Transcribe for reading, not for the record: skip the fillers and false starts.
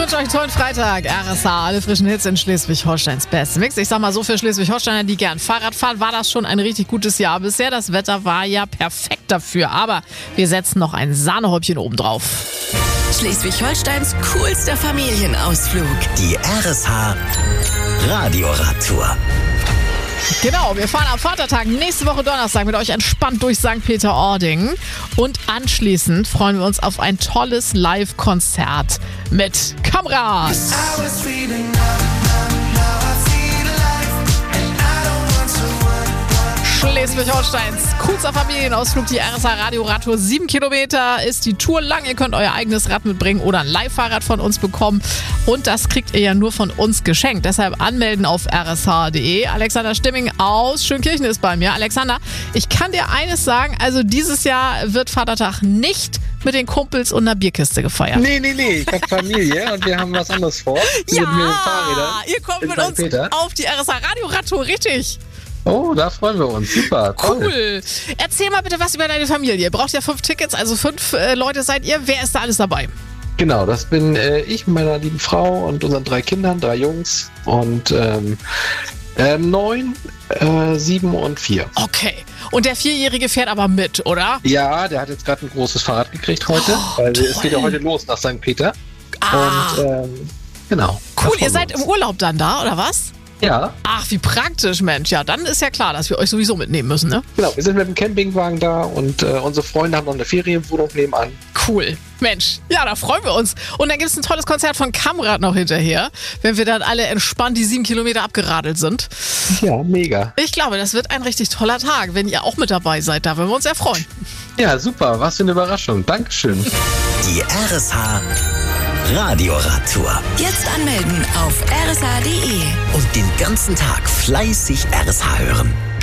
wünsche euch einen tollen Freitag. RSH, alle frischen Hits in Schleswig-Holsteins Beste Mix. Ich sag mal so, für Schleswig-Holsteiner, die gern Fahrrad fahren, war das schon ein richtig gutes Jahr bisher. Das Wetter war ja perfekt dafür. Aber wir setzen noch ein Sahnehäubchen oben drauf. Schleswig-Holsteins coolster Familienausflug. Die RSH Radioradtour. Genau, wir fahren am Vatertag nächste Woche Donnerstag mit euch entspannt durch St. Peter-Ording. Und anschließend freuen wir uns auf ein tolles Live-Konzert mit Kamrat. Schleswig-Holsteins coolster Familienausflug, die RSH Radioradtour. 7 Kilometer ist die Tour lang. Ihr könnt euer eigenes Rad mitbringen oder ein Leihfahrrad von uns bekommen. Und das kriegt ihr ja nur von uns geschenkt. Deshalb anmelden auf rsh.de. Alexander Stimming aus Schönkirchen ist bei mir. Alexander, ich kann dir eines sagen, also dieses Jahr wird Vatertag nicht mit den Kumpels und einer Bierkiste gefeiert. Nee, ich habe Familie und wir haben was anderes vor. Ja, mit den Fahrrädern ihr kommt in mit St. uns Peter. auf die RSH Radioradtour, richtig. Oh, da freuen wir uns. Super, toll. Cool. Erzähl mal bitte was über deine Familie. Ihr braucht ja 5 Tickets, also 5 Leute seid ihr. Wer ist da alles dabei? Genau, das bin ich mit meiner lieben Frau und unseren 3 Kindern, 3 Jungs und 9, 7 und 4. Okay. Und der 4-Jährige fährt aber mit, oder? Ja, der hat jetzt gerade ein großes Fahrrad gekriegt heute, weil es geht ja heute los nach St. Peter. Und genau. Cool, ihr seid im Urlaub dann da, oder was? Ja. Ach, wie praktisch, Mensch. Ja, dann ist ja klar, dass wir euch sowieso mitnehmen müssen, ne? Genau, wir sind mit dem Campingwagen da und unsere Freunde haben noch eine Ferienwohnung nebenan. Cool. Mensch, ja, da freuen wir uns. Und dann gibt es ein tolles Konzert von Kamrat noch hinterher, wenn wir dann alle entspannt die 7 Kilometer abgeradelt sind. Ja, mega. Ich glaube, das wird ein richtig toller Tag, wenn ihr auch mit dabei seid. Da würden wir uns sehr freuen. Ja, super. Was für eine Überraschung. Dankeschön. Die RSH Radioradtour. Jetzt anmelden auf rsh.de. Und den ganzen Tag fleißig RSH hören.